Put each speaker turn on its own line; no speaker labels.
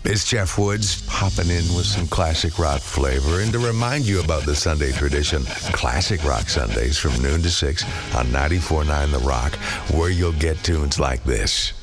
It's Jeff Woods popping in with some classic rock flavor and to remind you about the Sunday tradition, Classic Rock Sundays from noon to 6 on 94.9 The Rock, where you'll get tunes like this.